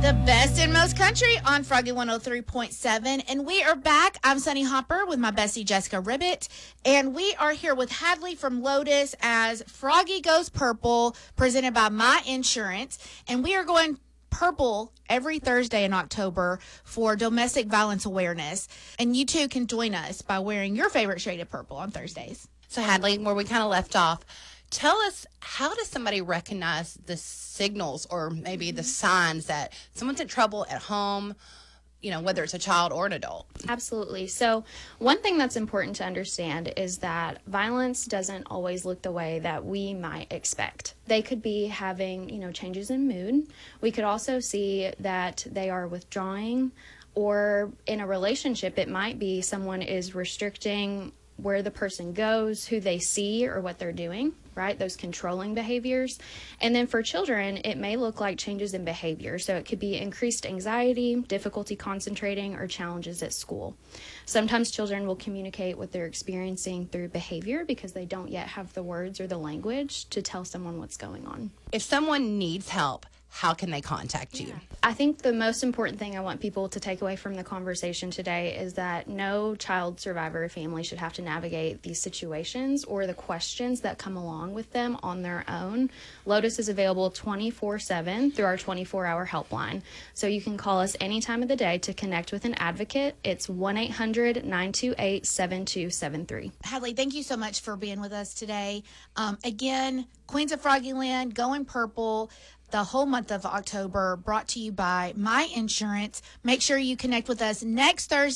The best in most country on Froggy 103.7. And we are back. I'm Sunny Hopper with my bestie Jessica Ribbit. And we are here with Hadley from Lotus as Froggy Goes Purple, presented by My Insurance. And we are going purple every Thursday in October for domestic violence awareness. And you too can join us by wearing your favorite shade of purple on Thursdays. So Hadley, where we kind of left off, tell us, how does somebody recognize the signals or maybe the signs that someone's in trouble at home, you know, whether it's a child or an adult? Absolutely. So one thing that's important to understand is that violence doesn't always look the way that we might expect. They could be having, changes in mood. We could also see that they are withdrawing, or in a relationship, it might be someone is restricting where the person goes, who they see, or what they're doing, right? Those controlling behaviors. And then for children, it may look like changes in behavior. So it could be increased anxiety, difficulty concentrating, or challenges at school. Sometimes children will communicate what they're experiencing through behavior because they don't yet have the words or the language to tell someone what's going on. If someone needs help, how can they contact you? I think the most important thing I want people to take away from the conversation today is that no child survivor family should have to navigate these situations or the questions that come along with them on their own. Lotus is available 24/7 through our 24-hour helpline. So you can call us any time of the day to connect with an advocate. It's 1-800-928-7273. Hadley, thank you so much for being with us today. Again, Queens of Froggyland, Going Purple, the whole month of October, brought to you by My Insurance. Make sure you connect with us next Thursday.